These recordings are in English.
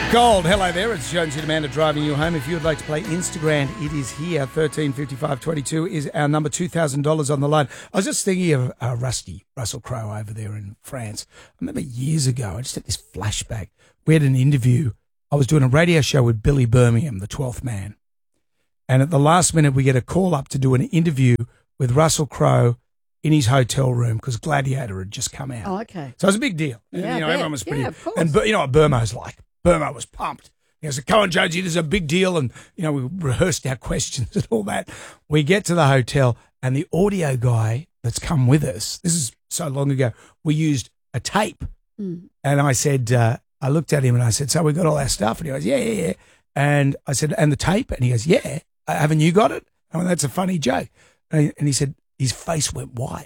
Gold, hello there. It's Jonesy and Amanda driving you home. If you would like to play Instagram, it is here. 135522 is our number. $2,000 on the line. I was just thinking of Russell Crowe over there in France. I remember years ago, I just had this flashback. We had an interview. I was doing a radio show with Billy Birmingham, the 12th man. And at the last minute, we get a call up to do an interview with Russell Crowe in his hotel room because Gladiator had just come out. Oh, okay. So it was a big deal. Yeah, and, everyone was pretty. Yeah, of course. And you know what Burmo's like. Burmo was pumped. He goes, "Come on, Jonesy, this is a big deal." And, we rehearsed our questions and all that. We get to the hotel and the audio guy that's come with us, this is so long ago, we used a tape. And I said, I looked at him and I said, "So we got all our stuff?" And he goes, yeah. And I said, "And the tape?" And he goes, "Yeah. Haven't you got it?" I went, "That's a funny joke." And he said, his face went white.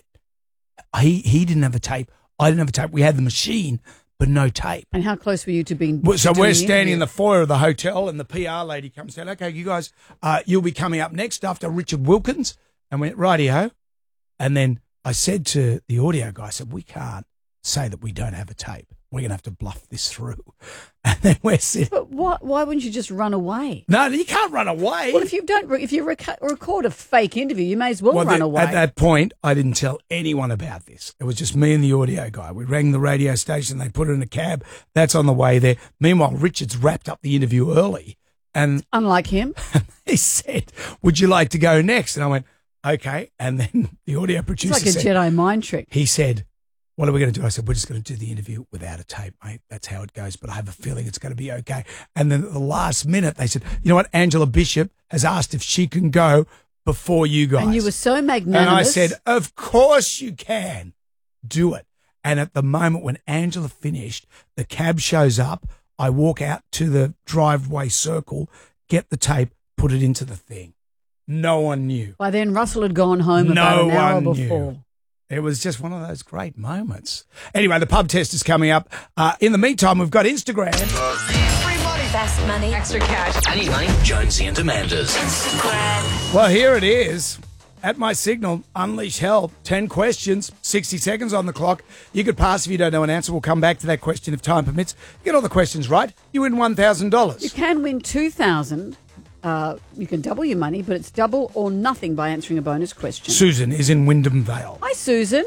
He didn't have a tape. I didn't have a tape. We had the machine, but no tape. And how close were you to being? So we're standing in the foyer of the hotel, and the PR lady comes down. "Okay, you guys, you'll be coming up next after Richard Wilkins." And went, "Rightio." And then I said to the audio guy, I said, "We can't say that we don't have a tape. We're going to have to bluff this through." And then we're sitting. But why wouldn't you just run away? No, you can't run away. Well, if you record a fake interview, you may as well run away. At that point, I didn't tell anyone about this. It was just me and the audio guy. We rang the radio station. They put it in a cab. That's on the way there. Meanwhile, Richard's wrapped up the interview early. And unlike him, he said, "Would you like to go next?" And I went, "Okay." And then the audio producer it's like a Jedi mind trick. He said, "What are we going to do?" I said, "We're just going to do the interview without a tape, mate. That's how it goes, but I have a feeling it's going to be okay." And then at the last minute, they said, "You know what? Angela Bishop has asked if she can go before you guys." And you were so magnanimous. And I said, "Of course you can. Do it." And at the moment when Angela finished, the cab shows up. I walk out to the driveway circle, get the tape, put it into the thing. No one knew. By then, Russell had gone home about an hour before. Knew. It was just one of those great moments. Anyway, the pub test is coming up. In the meantime, we've got Instagram. Free money. Fast money. Extra cash. Any money. Jonesy and Amanda's. Instagram. Well, here it is. At my signal, unleash hell. 10 questions, 60 seconds on the clock. You could pass if you don't know an answer. We'll come back to that question if time permits. Get all the questions right, you win $1,000. You can win $2,000. You can double your money, but it's double or nothing by answering a bonus question. Susan is in Wyndham Vale. Hi, Susan.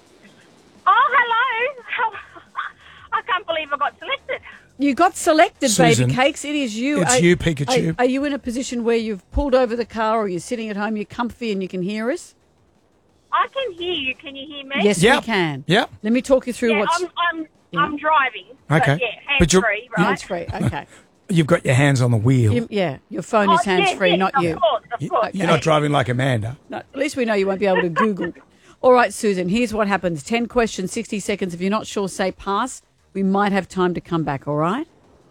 Oh, hello. I can't believe I got selected. You got selected, Susan, baby cakes. It is you. It's you, Pikachu. Are you in a position where you've pulled over the car or you're sitting at home, you're comfy and you can hear us? I can hear you. Can you hear me? Yes, Yep. we can. Yep. Let me talk you through Yeah, what's... I'm driving. Okay. But yeah, But you're- hands-free, right? Hands-free, okay. You've got your hands on the wheel. Your phone is hands-free, yes, not of you. Course, of course. You're not driving like Amanda. No, at least we know you won't be able to Google. All right, Susan, here's what happens. 10 questions, 60 seconds. If you're not sure, say pass. We might have time to come back, all right?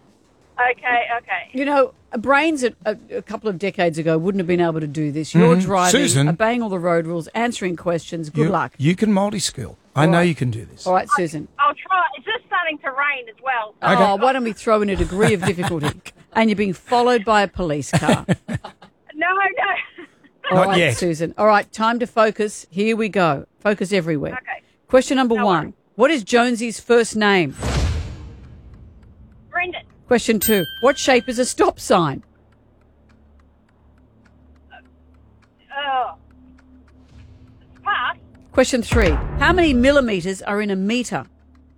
Okay. Brains a couple of decades ago wouldn't have been able to do this. You're driving, Susan, obeying all the road rules, answering questions. Good luck. You can multi-skill. I know you can do this. All right, Susan. I'll try. It's just starting to rain as well. So Oh, why don't we throw in a degree of difficulty? And you're being followed by a police car. No. All Not right, yet. Susan. All right, time to focus. Here we go. Focus everywhere. Okay. Question number No 1. worries. What is Jonesy's first name? Brendan. Question 2. What shape is a stop sign? Pass. Question 3. How many millimetres are in a metre?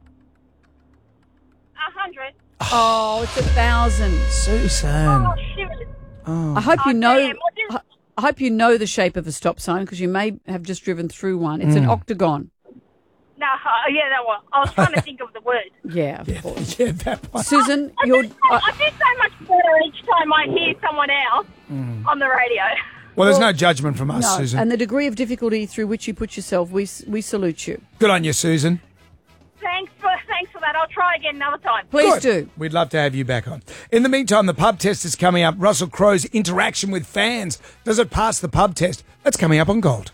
100. Oh, it's 1,000. Susan. Oh, shit. I hope you Oh, know. damn. What is- I hope you know the shape of a stop sign because you may have just driven through one. It's an octagon. No, yeah, that one. I was trying to think of the word. Yeah, of course. Yeah, that one. Susan, I you're. do so much better each time I hear someone else on the radio. Well, there's no judgment from us, No, Susan. and the degree of difficulty through which you put yourself, we salute you. Good on you, Susan. Thanks for that. I'll try again another time. Please Good. do. We'd love to have you back on. In the meantime, the pub test is coming up. Russell Crowe's interaction with fans. Does it pass the pub test? That's coming up on Gold.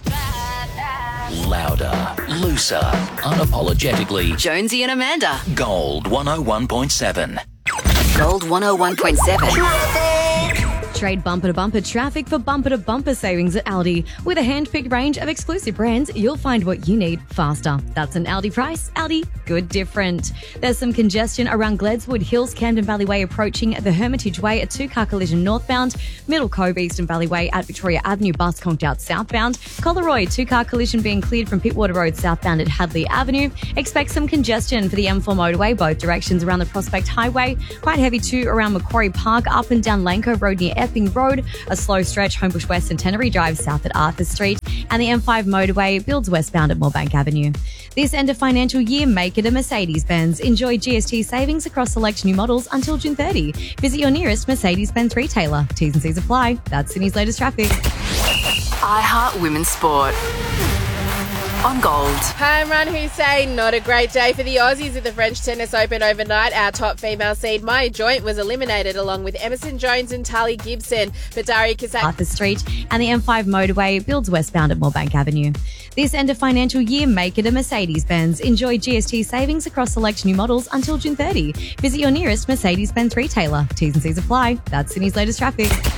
Louder, looser, unapologetically. Jonesy and Amanda. Gold 101.7. Gold 101.7. Trade bumper-to-bumper traffic for bumper-to-bumper savings at Aldi. With a hand-picked range of exclusive brands, you'll find what you need faster. That's an Aldi price. Aldi, good different. There's some congestion around Gledswood Hills, Camden Valley Way approaching the Hermitage Way, a two-car collision northbound. Middle Cove, Eastern Valley Way at Victoria Avenue, bus conked out southbound. Collaroy, two-car collision being cleared from Pittwater Road southbound at Hadley Avenue. Expect some congestion for the M4 motorway, both directions around the Prospect Highway. Quite heavy too around Macquarie Park, up and down Lane Cove Road near Epping Road. A slow stretch Homebush West Centenary Drive south at Arthur Street. And the M5 motorway builds westbound at Moorebank Avenue. This end of financial year, make it a Mercedes-Benz. Enjoy GST savings across select new models until June 30. Visit your nearest Mercedes-Benz retailer. T's and C's apply. That's Sydney's latest traffic. iHeart Women's Sport. On Gold. Hi, I'm Ran Hussein. Not a great day for the Aussies at the French Tennis Open overnight. Our top female seed, Maya Joint, was eliminated along with Emerson Jones and Tali Gibson. But Daria Kasak... Arthur Street and the M5 motorway builds westbound at Moorebank Avenue. This end of financial year, make it a Mercedes-Benz. Enjoy GST savings across select new models until June 30. Visit your nearest Mercedes-Benz retailer. T's and C's apply. That's Sydney's latest traffic.